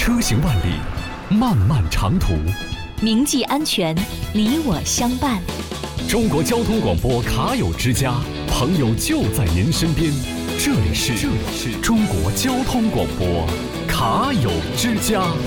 车行万里，漫漫长途， 铭记安全，你我相伴。 中国交通广播卡友之家，朋友就在您身边。这里是中国交通广播卡友之家。